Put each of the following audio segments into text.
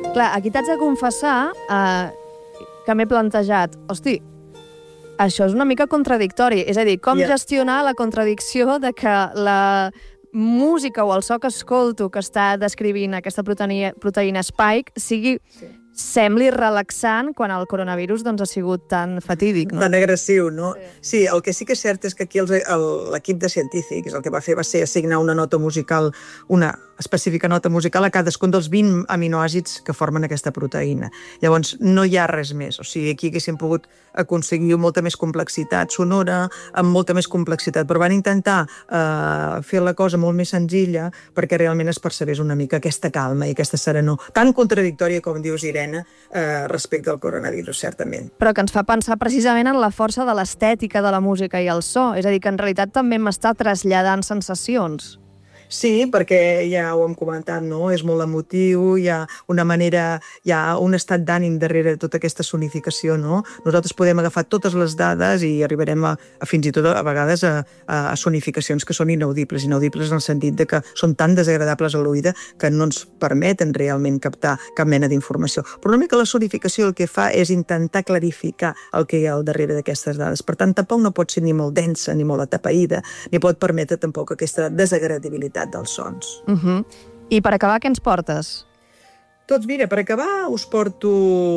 Clar, aquí t'haig de confessar que m'he plantejat, hosti, això és una mica contradictori. És a dir, com gestionar la contradicció de que la música o el so que escolto que està descrivint aquesta proteïna Spike sembli relaxant quan el coronavirus ha sigut tan fatídic, no? Tan agressiu, no? Sí, el que sí que és cert és que aquí l'equip de científics el que va fer va ser assignar una nota musical, una específica nota musical a cadascun dels 20 aminoàcids que formen aquesta proteïna. Llavors, no hi ha res més. O sigui, aquí haguéssim pogut aconseguir molta més complexitat sonora, amb molta més complexitat, però van intentar fer la cosa molt més senzilla perquè realment es percebés una mica aquesta calma i aquesta serenor, tan contradictòria com dius, Irene, respecte al coronavirus, certament. Però que ens fa pensar precisament en la força de l'estètica de la música i el so, és a dir, que en realitat també m'està traslladant sensacions. Sí, perquè ja ho hem comentat, no? És molt emotiu, hi ha una manera, hi ha un estat d'ànim darrere de tota aquesta sonificació, no? Nosaltres podem agafar totes les dades i arribarem a fins i tot a vegades a sonificacions que són inaudibles en el sentit de que són tan desagradables a l'oïda que no ens permeten realment captar cap mena d'informació. Però una mica la sonificació el que fa és intentar clarificar el que hi ha al darrere d'aquestes dades. Per tant, tampoc no pot ser ni molt densa ni molt atapeïda, ni pot permetre tampoc aquesta desagradabilitat dels sons. I per acabar, què ens portes? Doncs mira, per acabar us porto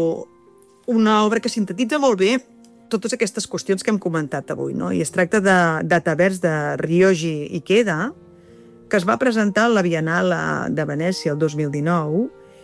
una obra que sintetitza molt bé totes aquestes qüestions que hem comentat avui, no? I es tracta de Dataverse de Ryoji Ikeda, que es va presentar a la Biennal de Venècia el 2019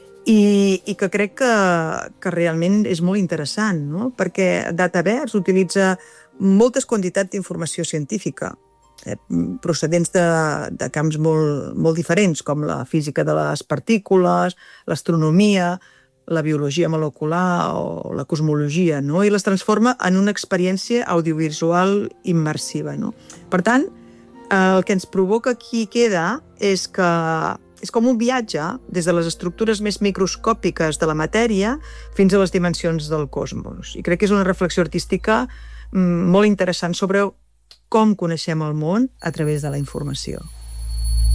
i que crec que realment és molt interessant, no? Perquè Dataverse utilitza moltes quantitats d'informació científica procedents de camps molt diferents, com la física de les partícules, l'astronomia, la biologia molecular o la cosmologia, no? I les transforma en una experiència audiovisual immersiva, no? Per tant, el que ens provoca aquí queda és que és com un viatge des de les estructures més microscòpiques de la matèria fins a les dimensions del cosmos. I crec que és una reflexió artística molt interessant sobre com coneixem el món a través de la informació.